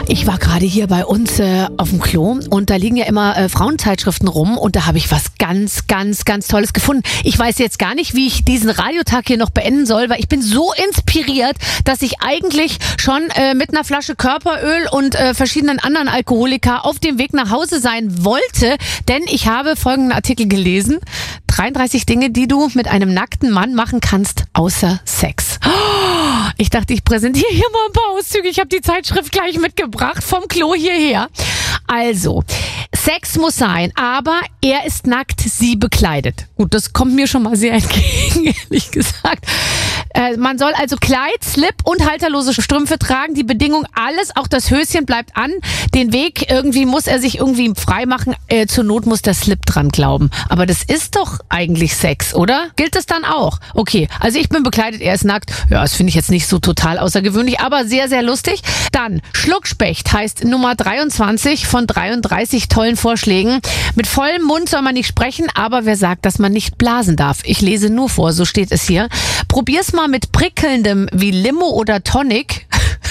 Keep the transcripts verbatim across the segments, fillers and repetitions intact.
Ich war gerade hier bei uns äh, auf dem Klo und da liegen ja immer äh, Frauenzeitschriften rum und da habe ich was ganz, ganz, ganz Tolles gefunden. Ich weiß jetzt gar nicht, wie ich diesen Radiotag hier noch beenden soll, weil ich bin so inspiriert, dass ich eigentlich schon äh, mit einer Flasche Körperöl und äh, verschiedenen anderen Alkoholika auf dem Weg nach Hause sein wollte, denn ich habe folgenden Artikel gelesen. dreiunddreißig Dinge, die du mit einem nackten Mann machen kannst, außer Sex. Ich dachte, ich präsentiere hier mal ein paar Auszüge. Ich habe die Zeitschrift gleich mitgebracht, vom Klo hierher. Also, Sex muss sein, aber er ist nackt, sie bekleidet. Gut, das kommt mir schon mal sehr entgegen, ehrlich gesagt. Äh, man soll also Kleid, Slip und halterlose Strümpfe tragen. Die Bedingung, alles, auch das Höschen bleibt an. Den Weg, irgendwie muss er sich irgendwie frei machen. Äh, zur Not muss der Slip dran glauben. Aber das ist doch eigentlich Sex, oder? Gilt das dann auch? Okay, also ich bin bekleidet, er ist nackt. Ja, das finde ich jetzt nicht so total außergewöhnlich, aber sehr, sehr lustig. Dann, Schluckspecht heißt Nummer dreiundzwanzig von dreiunddreißig tollen Vorschlägen. Mit vollem Mund soll man nicht sprechen, aber wer sagt, dass man nicht blasen darf? Ich lese nur vor, so steht es hier. Probier's mal mit prickelndem wie Limo oder Tonic.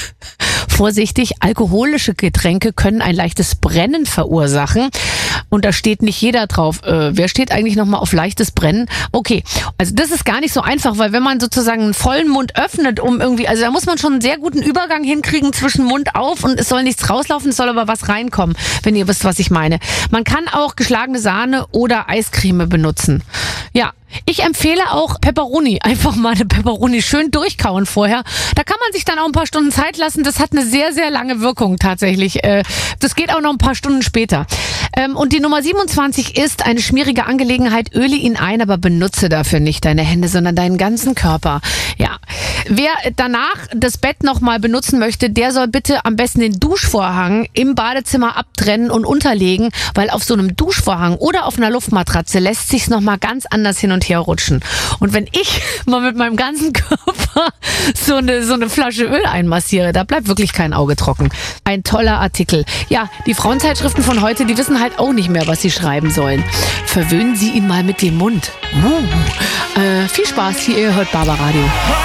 Vorsichtig, alkoholische Getränke können ein leichtes Brennen verursachen. Und da steht nicht jeder drauf. Äh, wer steht eigentlich nochmal auf leichtes Brennen? Okay, also das ist gar nicht so einfach, weil wenn man sozusagen einen vollen Mund öffnet, um irgendwie, also da muss man schon einen sehr guten Übergang hinkriegen zwischen Mund auf und es soll nichts rauslaufen, es soll aber was reinkommen, wenn ihr wisst, was ich meine. Man kann auch geschlagene Sahne oder Eiscreme benutzen. Ja. Ich empfehle auch Pepperoni. Einfach mal eine Pepperoni schön durchkauen vorher. Da kann man sich dann auch ein paar Stunden Zeit lassen. Das hat eine sehr, sehr lange Wirkung tatsächlich. Das geht auch noch ein paar Stunden später. Und die Nummer siebenundzwanzig ist eine schmierige Angelegenheit. Öle ihn ein, aber benutze dafür nicht deine Hände, sondern deinen ganzen Körper. Ja. Wer danach das Bett nochmal benutzen möchte, der soll bitte am besten den Duschvorhang im Badezimmer abtrennen und unterlegen, weil auf so einem Duschvorhang oder auf einer Luftmatratze lässt sich's nochmal ganz anders hin und her rutschen. Und wenn ich mal mit meinem ganzen Körper so eine, so eine Flasche Öl einmassiere, da bleibt wirklich kein Auge trocken. Ein toller Artikel. Ja, die Frauenzeitschriften von heute, die wissen halt auch nicht mehr, was sie schreiben sollen. Verwöhnen Sie ihn mal mit dem Mund. Uh. Äh, viel Spaß, hier, ihr hört Barbaradio.